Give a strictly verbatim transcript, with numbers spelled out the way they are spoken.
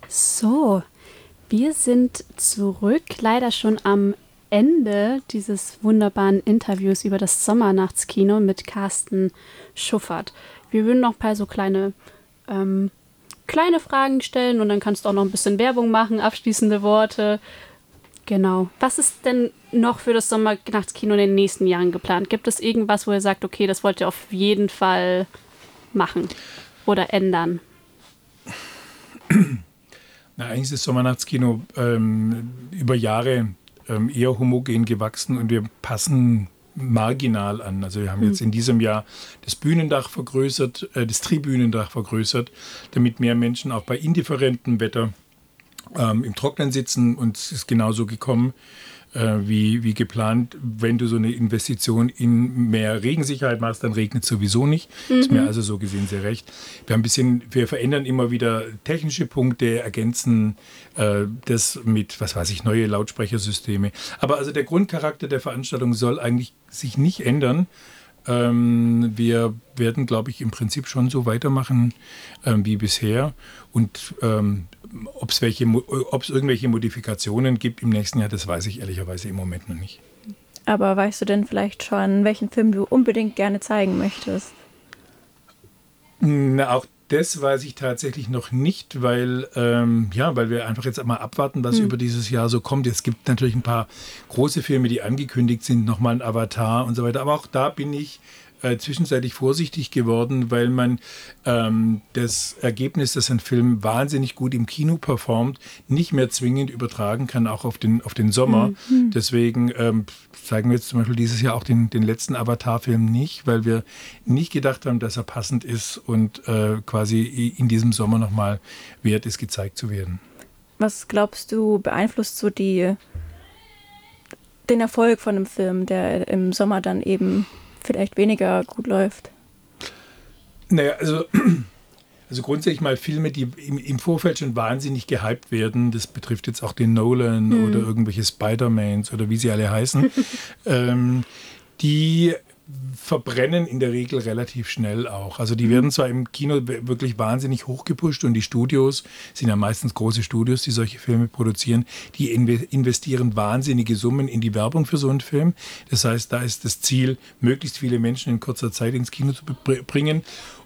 So, wir sind zurück, leider schon am Ende dieses wunderbaren Interviews über das Sommernachtskino mit Carsten Schuffert. Wir würden noch ein paar so kleine, ähm, kleine Fragen stellen und dann kannst du auch noch ein bisschen Werbung machen, abschließende Worte. Genau. Was ist denn noch für das Sommernachtskino in den nächsten Jahren geplant? Gibt es irgendwas, wo ihr sagt, okay, das wollt ihr auf jeden Fall machen oder ändern? Na, eigentlich ist das Sommernachtskino ähm, über Jahre ähm, eher homogen gewachsen und wir passen marginal an. Also wir haben jetzt in diesem Jahr das Bühnendach vergrößert, äh, das Tribünendach vergrößert, damit mehr Menschen auch bei indifferentem Wetter ähm, im Trocknen sitzen, und es ist genauso gekommen äh, wie, wie geplant. Wenn du so eine Investition in mehr Regensicherheit machst, dann regnet es sowieso nicht. Mhm. Ist mir also so gesehen sehr recht. Wir haben ein bisschen, wir verändern immer wieder technische Punkte, ergänzen äh, das mit, was weiß ich, neue Lautsprechersysteme. Aber also der Grundcharakter der Veranstaltung soll eigentlich sich nicht ändern. Ähm, wir werden, glaube ich, im Prinzip schon so weitermachen ähm, wie bisher. Und ähm, ob es welche, ob es irgendwelche Modifikationen gibt im nächsten Jahr, das weiß ich ehrlicherweise im Moment noch nicht. Aber weißt du denn vielleicht schon, welchen Film du unbedingt gerne zeigen möchtest? Na, auch das weiß ich tatsächlich noch nicht, weil, ähm, ja, weil wir einfach jetzt einmal abwarten, was hm. über dieses Jahr so kommt. Es gibt natürlich ein paar große Filme, die angekündigt sind, nochmal ein Avatar und so weiter. Aber auch da bin ich äh, zwischenzeitlich vorsichtig geworden, weil man ähm, das Ergebnis, dass ein Film wahnsinnig gut im Kino performt, nicht mehr zwingend übertragen kann, auch auf den, auf den Sommer. Mhm. Deswegen ähm, zeigen wir jetzt zum Beispiel dieses Jahr auch den, den letzten Avatar-Film nicht, weil wir nicht gedacht haben, dass er passend ist und äh, quasi in diesem Sommer nochmal wert ist, gezeigt zu werden. Was glaubst du, beeinflusst so die, den Erfolg von einem Film, der im Sommer dann eben vielleicht weniger gut läuft? Naja, also, also grundsätzlich mal Filme, die im, im Vorfeld schon wahnsinnig gehypt werden, das betrifft jetzt auch den Nolan hm. oder irgendwelche Spider-Mans oder wie sie alle heißen, ähm, die verbrennen in der Regel relativ schnell auch. Also die werden zwar im Kino wirklich wahnsinnig hochgepusht und die Studios, sind ja meistens große Studios, die solche Filme produzieren, die investieren wahnsinnige Summen in die Werbung für so einen Film. Das heißt, da ist das Ziel, möglichst viele Menschen in kurzer Zeit ins Kino zu bringen.